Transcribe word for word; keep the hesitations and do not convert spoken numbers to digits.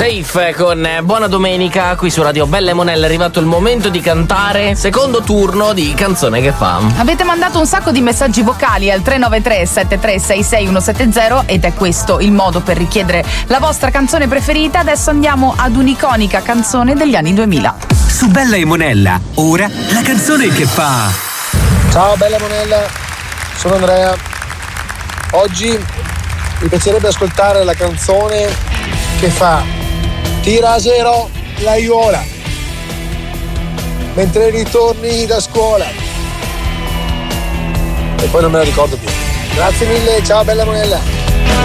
Safe con Buona Domenica qui su Radio Bella e Monella. È arrivato il momento di cantare secondo turno di Canzone che fa. Avete mandato un sacco di messaggi vocali al tre nove tre sette tre sei sei uno sette zero ed è questo il modo per richiedere la vostra canzone preferita. Adesso andiamo ad un'iconica canzone degli anni duemila. Su Bella e Monella, ora la canzone che fa. Ciao Bella e Monella, sono Andrea. Oggi mi piacerebbe ascoltare la canzone che fa Tira a zero la Iola mentre ritorni da scuola e poi non me la ricordo più. Grazie mille, ciao Bella Monella.